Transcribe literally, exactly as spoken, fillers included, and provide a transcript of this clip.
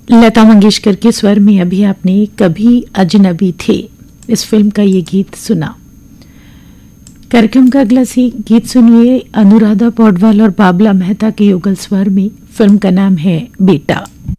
लता मंगेशकर के स्वर में अभी आपने कभी अजनबी थे इस फिल्म का ये गीत सुना। कार्यक्रम का अगला सी गीत सुनिए अनुराधा पौडवाल और बाबला मेहता के युगल स्वर में। फिल्म का नाम है बेटा।